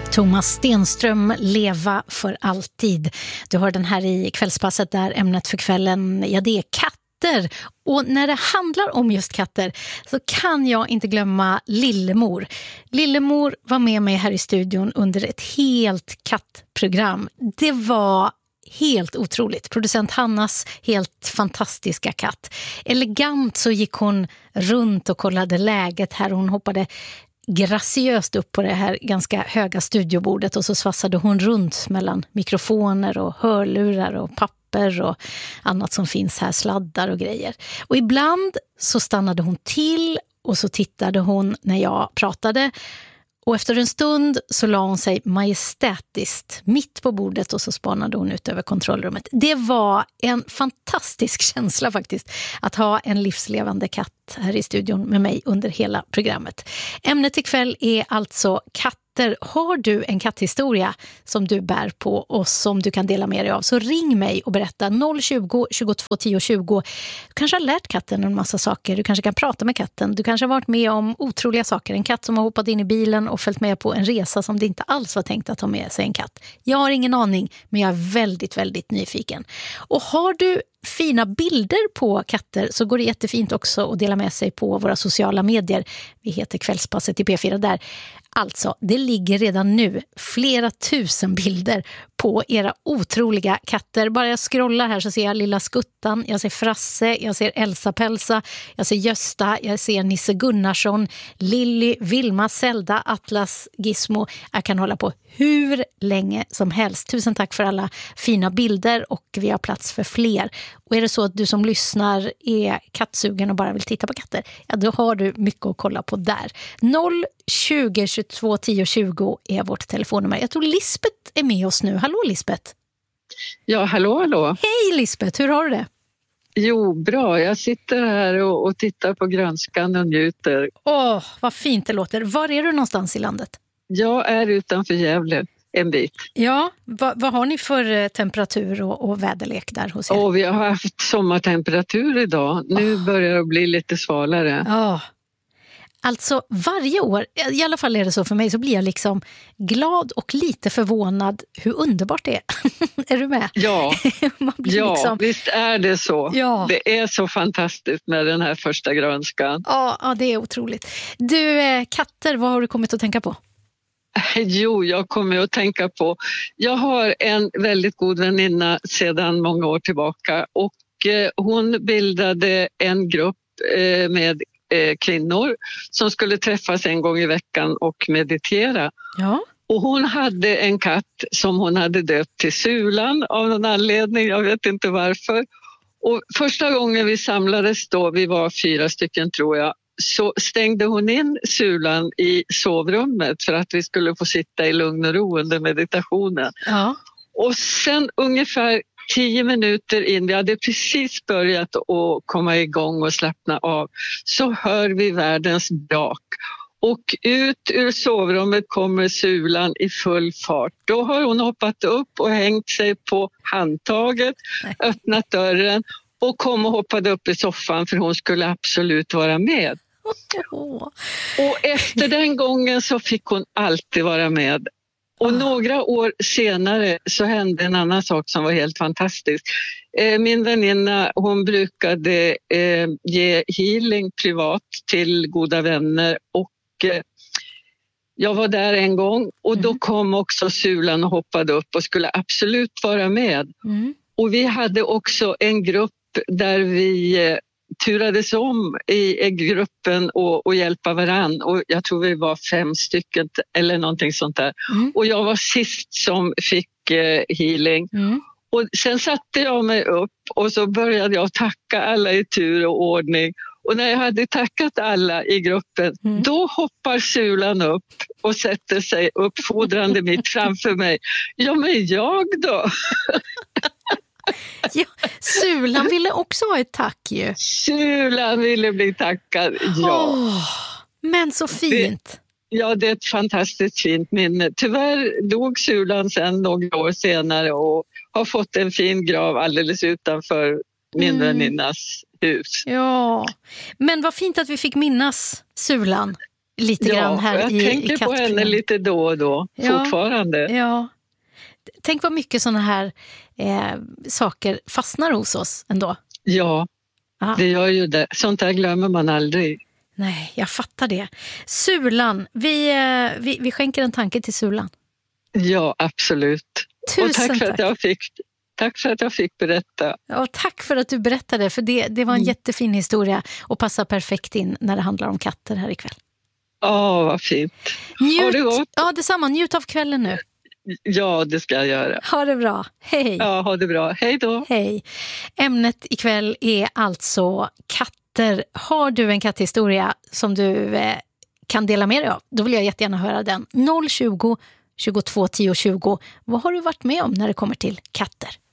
Thomas Stenström, Leva för alltid. Du har den här i kvällspasset där ämnet för kvällen, ja, det är katter. Och när det handlar om just katter så kan jag inte glömma Lillemor. Lillemor var med mig här i studion under ett helt kattprogram. Det var helt otroligt. Producent Hannas helt fantastiska katt. Elegant så gick hon runt och kollade läget här. Hon hoppade graciöst upp på det här ganska höga studiobordet och så svassade hon runt mellan mikrofoner och hörlurar och papper och annat som finns här, sladdar och grejer. Och ibland så stannade hon till och så tittade hon när jag pratade. Och efter en stund så la hon sig majestätiskt mitt på bordet och så spanade hon ut över kontrollrummet. Det var en fantastisk känsla faktiskt att ha en livslevande katt här i studion med mig under hela programmet. Ämnet ikväll är alltså katter. Har du en katthistoria som du bär på och som du kan dela med dig av, så ring mig och berätta 020 22 10 20. Du kanske har lärt katten en massa saker, du kanske kan prata med katten, du kanske har varit med om otroliga saker. En katt som har hoppat in i bilen och följt med på en resa som det inte alls var tänkt att ha med sig en katt. Jag har ingen aning, men jag är väldigt, väldigt nyfiken. Och har du fina bilder på katter så går det jättefint också att dela med sig på våra sociala medier. Vi heter Kvällspasset i P4 där. Alltså, det ligger redan nu flera tusen bilder på era otroliga katter. Bara jag scrollar här så ser jag lilla Skuttan, jag ser Frasse, jag ser Elsa Pelsa, jag ser Gösta, jag ser Nisse Gunnarsson, Lilly, Vilma, Zelda, Atlas, Gizmo. Jag kan hålla på hur länge som helst. Tusen tack för alla fina bilder och vi har plats för fler. Och är det så att du som lyssnar är kattsugen och bara vill titta på katter, ja, då har du mycket att kolla på där. 020 22 10 20 är vårt telefonnummer. Jag tror Lisbeth är med oss nu. Hallå Lisbeth. Ja, hallå. Hej Lisbeth, hur har du det? Jo, bra. Jag sitter här och tittar på grönskan och njuter. Åh, vad fint det låter. Var är du någonstans i landet? Jag är utanför Gävle en bit. Ja, vad har ni för temperatur och väderlek där hos er? Vi har haft sommartemperatur idag. Nu börjar det bli lite svalare. Ja. Alltså varje år, i alla fall är det så för mig, så blir jag liksom glad och lite förvånad hur underbart det är. Är du med? Ja, Man blir liksom... visst är det så. Ja. Det är så fantastiskt med den här första grönskan. Ja, det är otroligt. Du, katter, vad har du kommit att tänka på? Jo, jag kommer att tänka på... Jag har en väldigt god väninna sedan många år tillbaka och hon bildade en grupp med kvinnor som skulle träffas en gång i veckan och meditera. Ja. Och hon hade en katt som hon hade döpt till Sulan av någon anledning, jag vet inte varför. Och första gången vi samlades då, vi var 4 stycken tror jag, så stängde hon in Sulan i sovrummet för att vi skulle få sitta i lugn och ro under meditationen. Ja. Och sen ungefär 10 minuter in, vi hade precis börjat att komma igång och slappna av, så hör vi världens brak. Och ut ur sovrummet kommer Sulan i full fart. Då har hon hoppat upp och hängt sig på handtaget, öppnat dörren och kom och hoppade upp i soffan för hon skulle absolut vara med. Och efter den gången så fick hon alltid vara med. Och några år senare så hände en annan sak som var helt fantastisk. Min väninna, hon brukade ge healing privat till goda vänner och jag var där en gång och då kom också Sulan och hoppade upp och skulle absolut vara med. Och vi hade också en grupp där vi turades om i gruppen och hjälpa varann. Och jag tror vi var 5 stycken eller någonting sånt där. Och jag var sist som fick healing. Och sen satte jag mig upp och så började jag tacka alla i tur och ordning. Och när jag hade tackat alla i gruppen, då hoppar Sulan upp och sätter sig uppfordrande mitt framför mig. Ja, men jag då? Ja, Sulan ville också ha ett tack ju. Sulan ville bli tackad, ja. Men så fint. Det är ett fantastiskt fint minne. Tyvärr dog Sulan sen några år senare och har fått en fin grav alldeles utanför min väninnas hus. Ja, men vad fint att vi fick minnas Sulan. lite grann här jag i tänker på henne lite då och då, fortfarande. Ja. Tänk vad mycket sådana här saker fastnar hos oss ändå. Ja, det gör ju det. Sånt här glömmer man aldrig. Nej, jag fattar det. Sulan, vi skänker en tanke till Sulan. Ja, absolut. Tusen och tack för att jag fick berätta. Ja, tack för att du berättade, för det var en jättefin historia och passar perfekt in när det handlar om katter här ikväll. Vad fint. Ha det gott. Ja, detsamma. Njut av kvällen nu. Ja, det ska jag göra. Ha det bra. Hej. Ja, ha det bra. Hej då. Hej. Ämnet ikväll är alltså katter. Har du en katthistoria som du kan dela med dig av? Då vill jag jättegärna höra den. 020 22 10 20. Vad har du varit med om när det kommer till katter?